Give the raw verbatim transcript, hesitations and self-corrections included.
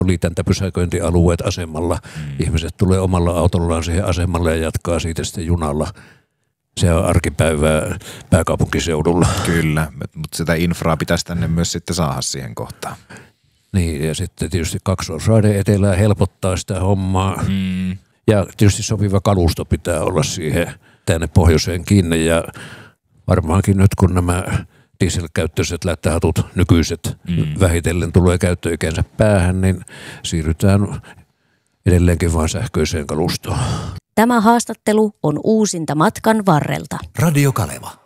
liitäntäpysäköintialueet asemalla. Mm. Ihmiset tulee omalla autollaan siihen asemalle ja jatkaa siitä sitten junalla. Se on arkipäivää pääkaupunkiseudulla. Kyllä, mutta sitä infraa pitäisi tänne myös sitten saada siihen kohtaan. Niin, ja sitten tietysti kaksoisraide etelää helpottaa sitä hommaa. Mm. Ja tietysti sopiva kalusto pitää olla siihen tänne pohjoiseen kiinni. Ja varmaankin nyt kun nämä dieselkäyttöiset lättähatut nykyiset mm. vähitellen tulee käyttöikänsä päähän, niin siirrytään edelleenkin vain sähköiseen kalustoon. Tämä haastattelu on uusinta matkan varrelta. Radio Kaleva.